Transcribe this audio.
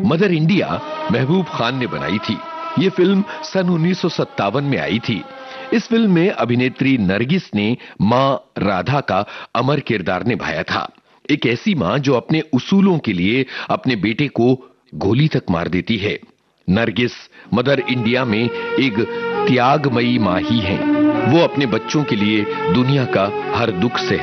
Mother India Mehboob Khan ने बनाई थी। ये फिल्म सन 1957 में आई थी। इस फिल्म में अभिनेत्री नरगिस ने मां राधा का अमर किरदार निभाया था। एक ऐसी मां जो अपने उसूलों के लिए अपने बेटे को गोली तक मार देती है। नरगिस मदर इंडिया में एक त्यागमयी मां ही हैं। वो अपने बच्चों के लिए दुनिया का हर दुख सहती